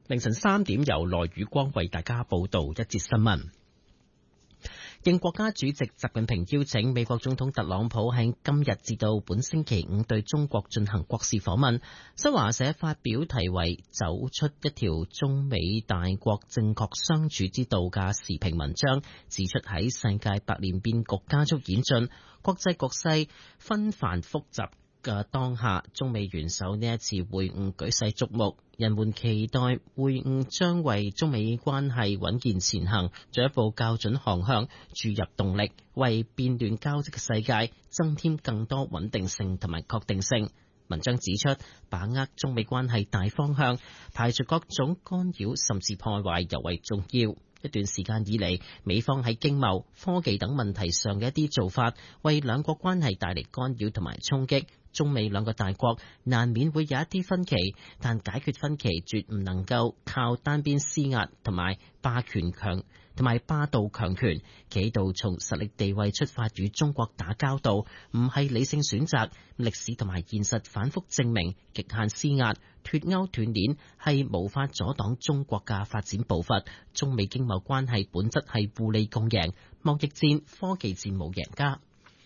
凌晨3點由羅宇光為大家報道一節新聞。應國家主席習近平邀請，美國總統特朗普喺今日至到本星期五對中國進行國事訪問。新華社發表題為《走出一條中美大國正確相處之道》嘅時評文章，指出喺世界百年變局加速演進、國際局勢紛繁複雜嘅當下，中美元首呢一次會晤舉世矚目，人們期待會晤將為中美關係穩健前行進一步校準航向注入動力，為變亂交織嘅世界增添更多穩定性同埋確定性。文章指出，把握中美關係大方向，排除各種干擾甚至破壞尤為重要。一段時間以嚟，美方喺經貿、科技等問題上嘅一啲做法，為兩國關係帶嚟干擾同埋衝擊。中美兩個大國難免會有一啲分歧，但解決分歧絕唔能夠靠單邊施壓同埋霸道強權，企圖從實力地位出發與中國打交道，唔係理性選擇。歷史同埋現實反覆證明，極限施壓、脫鈎斷鏈係無法阻擋中國嘅發展步伐。中美經貿關係本質係互利共贏，貿易戰、科技戰冇贏家。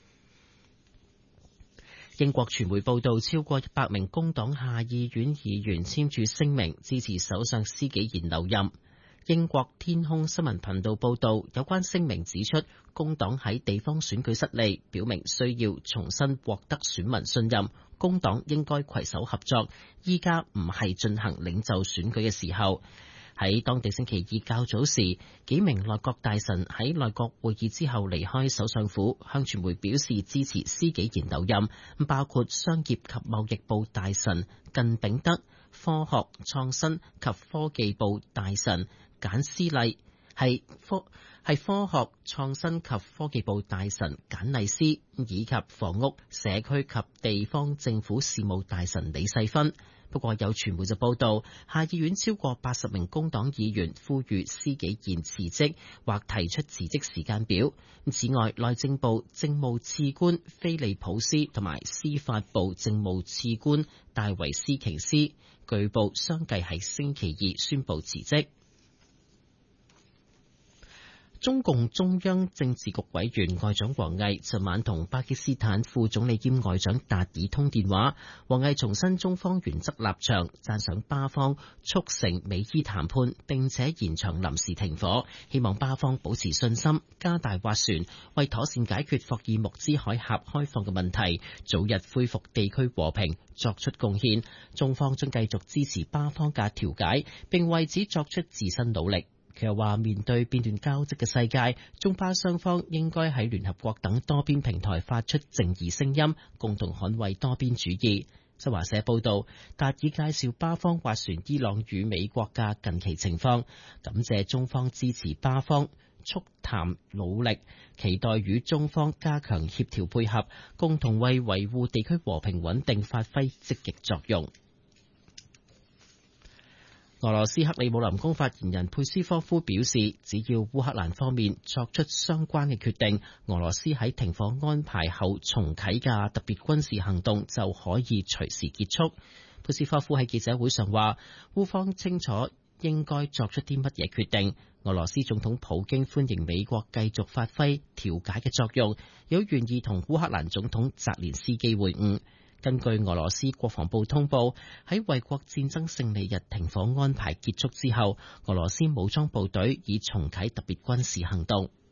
英國傳媒報道，超過100名工黨下議院議員簽署聲明支持首相施紀賢留任。英國天空新聞頻道報道，有關聲明指出，工黨喺地方選舉失利，表明需要重新獲得選民信任。工黨應該攜手合作，依家唔係進行領袖選舉嘅時候。喺當地星期二較早時，幾名內閣大臣喺內閣會議之後離開首相府，向傳媒表示支持施紀賢留任，包括商業及貿易部大臣近炳德、科學創新及科技部大臣簡斯麗，係科學創新及科技部大臣簡麗斯，以及房屋、社區及地方政府事務大臣李世芬。不過有傳媒就報道，下議院超過80名工黨議員呼籲施紀賢辭職或提出辭職時間表。此外，內政部政務次官菲利普斯同埋司法部政務次官戴維斯瓊斯，據報相繼喺星期二宣布辭職。中共中央政治局委員外長王毅昨晚同巴基斯坦副總理兼外長達爾通電話，王毅重申中方原則立場，讚賞巴方促成美伊談判並且延長臨時停火，希望巴方保持信心，加大斡旋，為妥善解決霍爾木茲海峽開放嘅問題，早日恢復地區和平作出貢獻。中方將繼續支持巴方嘅調解，並為此作出自身努力。佢又話，面對變亂交織嘅世界，中巴雙方應該喺聯合國等多邊平台發出正義聲音，共同捍衛多邊主義。新華社報道，達爾介紹巴方斡旋伊朗與美國嘅近期情況，感謝中方支持巴方促談努力，期待與中方加強協調配合，共同為維護地區和平穩定發揮積極作用。俄羅斯克里姆林宮發言人佩斯科夫表示，只要烏克蘭方面作出相關嘅決定，俄羅斯喺停火安排後重啟嘅特別軍事行動就可以隨時結束。佩斯科夫喺記者會上話，烏方清楚應該作出啲乜嘢決定。俄羅斯總統普京歡迎美國繼續發揮調解嘅作用，有願意同烏克蘭總統澤連斯基會晤。根據俄羅斯國防部通報，喺衛國戰爭勝利日停火安排結束之後，俄羅斯武裝部隊已重啟特別軍事行動。